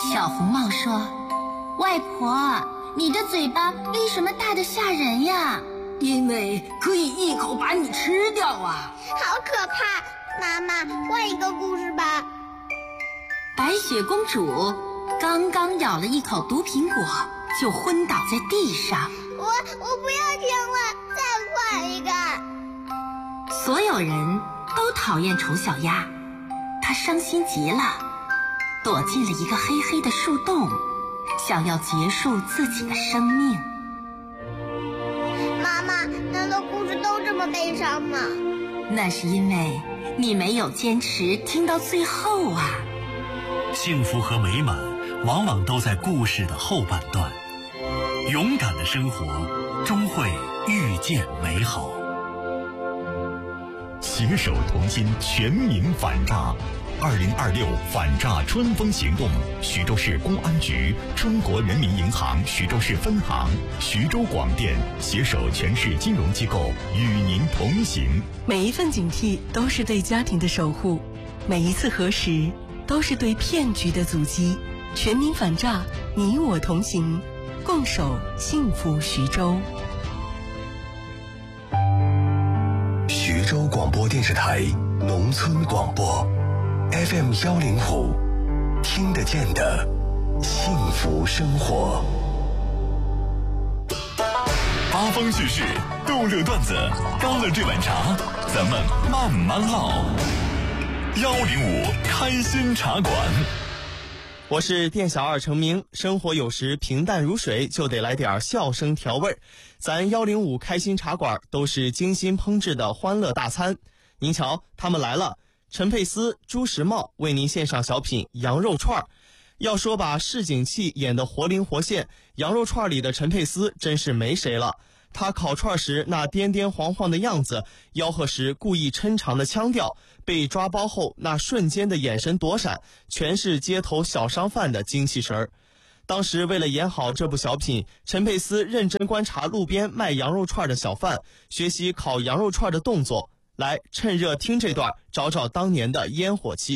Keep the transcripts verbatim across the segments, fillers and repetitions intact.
小红帽说：“外婆，你的嘴巴为什么大得吓人呀？” 因为可以一口把你吃掉啊！ 好可怕！妈妈，换一个故事吧。 白雪公主刚刚咬了一口毒苹果，就昏倒在地上。 我我不要听了，再换一个。 所有人都讨厌丑小鸭，她伤心极了，躲进了一个黑黑的树洞，想要结束自己的生命。 妈妈，难道故事都这么悲伤吗？ 那是因为你没有坚持听到最后啊。 幸福和美满往往都在故事的后半段，勇敢的生活终会遇见美好。 携手同心，全民反诈。二零二六反诈春风行动，徐州市公安局、中国人民银行徐州市分行、徐州广电携手全市金融机构与您同行。 每一份警惕都是对家庭的守护，每一次核实都是对骗局的阻击。全民反诈，你我同行，共守幸福徐州。 徐州广播电视台农村广播 F M 幺零五，听得见的幸福生活。 八方叙事，逗乐段子，高乐这碗茶，咱们慢慢唠。幺零五开心茶馆。 我是店小二程明，生活有时平淡如水，就得来点笑声调味儿。咱幺零五开心茶馆都是精心烹制的欢乐大餐。您瞧，他们来了，陈佩斯、朱时茂为您献上小品羊肉串。要说把市井气演得活灵活现，羊肉串里的陈佩斯真是没谁了。他烤串时那颠颠晃晃的样子，吆喝时故意抻长的腔调，被抓包后那瞬间的眼神躲闪，全是街头小商贩的精气神儿。当时为了演好这部小品，陈佩斯认真观察路边卖羊肉串的小贩，学习烤羊肉串的动作。来，趁热听这段，找找当年的烟火气。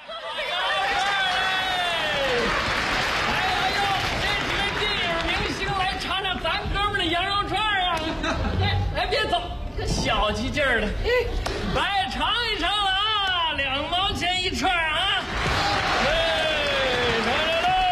小气劲儿的，来尝一尝了啊！两毛钱一串啊！哎，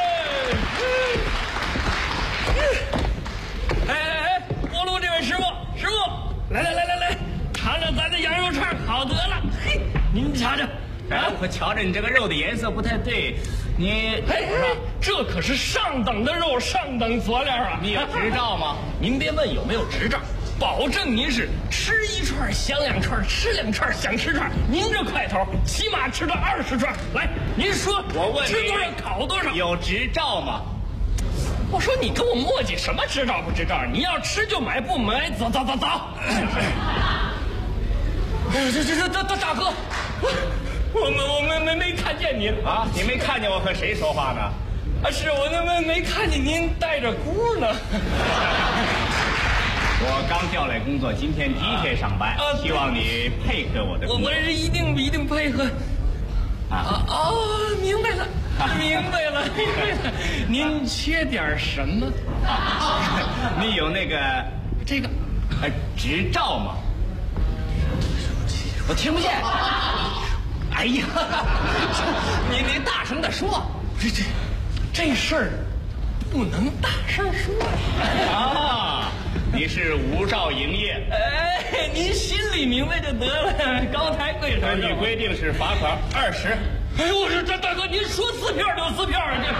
来来来，哎哎哎，锅炉这位师傅，师傅，来来来来来，尝尝咱的羊肉串，好得了。嘿，您瞧瞧， 啊，我瞧着你这个肉的颜色不太对，你哎，这可是上等的肉，上等佐料啊！ 你有执照吗？ 您别问有没有执照。保证您是吃一串想两串，吃两串想吃串。您这块头起码吃到二十串。来，您说我问吃多少烤多少？ 有执照吗？ 我说你跟我磨叽什么执照不执照？你要吃就买，不买走走走走。这这这这这大哥，我们我们没没看见您啊！你没看见我和谁说话呢？ 啊，是我那没没看见您带着箍呢。 我刚调来工作，今天第一天上班，啊、希望你配合我的工作。 我我是一定一定配合。啊哦，明白了，明白了，明白了。您缺点什么？ 啊、你有那个这个呃执照吗？我听不见。哎呀，你你大声的说， 这这这事儿不能大声说啊。你是无照营业， 哎，您心里明白就得了。高抬贵手， 根据规定是罚款二十。 哎呦，我说这大哥，您说撕票就撕票啊！这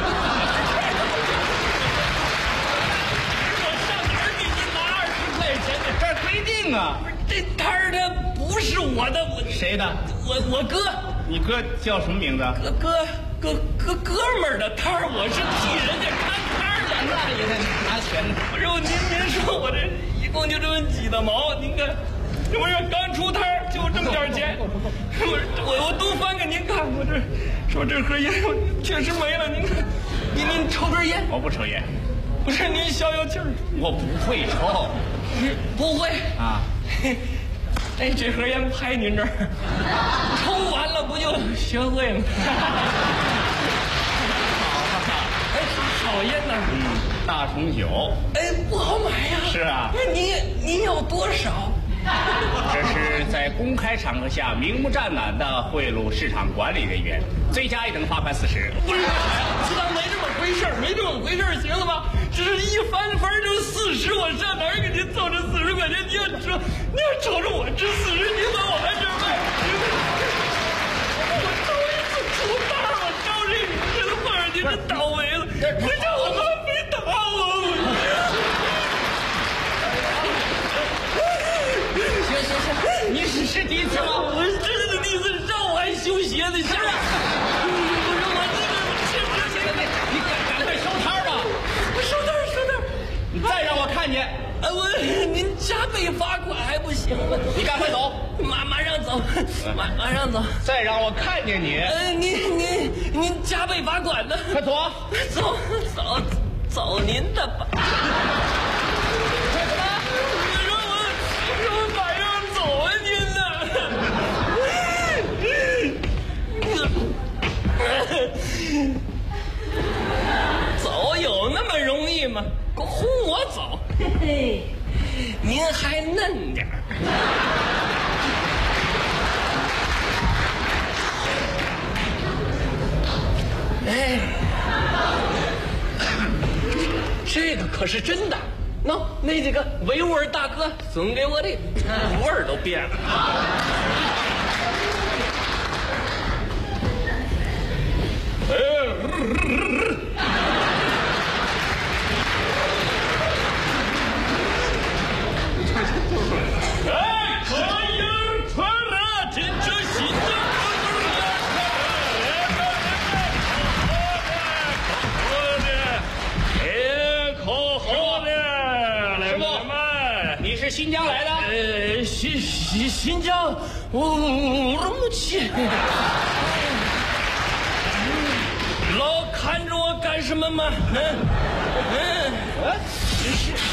我上哪儿给您拿二十块钱呢？ 这儿规定啊！ 这摊儿它不是我的，我谁的？ 我我哥。 你哥叫什么名字？ 哥哥哥哥哥们儿的摊儿，我是替人家看摊儿的。 那也得拿钱呢。 不是您您说我这一共就这么几的毛，您看，这不是刚出摊儿就这么点钱，我我我都翻给您看，我这说这盒烟我确实没了，您看，您您抽根烟？ 我不抽烟。 不是您消消气儿？ 我不会抽。 不会啊？ 哎，这盒烟拍您这儿，抽完了不就学会了？ 嗯，大重九。 哎，不好买呀。 是啊。 你你要多少？ 这是在公开场合下明目张胆的贿赂市场管理人员，追加一等罚款四十。 不是，知道没这么回事儿，没这么回事儿，行了吧？只是一翻翻就四十，我上哪儿给您凑这四十块钱？你要说你要瞅着我这四十，你把我还这卖？我头一次出大了，招这你这个话，你真倒霉了！不叫我妈非打我！ 行行行，你是是第一次吗？ 我是真的第一次，让我还修鞋呢，行了。我说我这个确实行， 你你赶赶快收摊吧！ 我收摊收摊， 你再让我看见， 哎我您加倍罚款还不行吗？ 你赶快走， 马马上走，马马上走。 再让我看见你， 呃，您您您加倍罚款呢？ 快走， 走走走您的吧。走有那么容易吗？给我轰我走！嘿嘿，您还嫩点儿。哎，这个可是真的。喏、no, 那几个维吾尔大哥送给我的，味儿都变了。哎，可以传了，真正心中是新疆来的？ 呃，新新新疆乌鲁木齐。老看着我干什么吗？嗯嗯。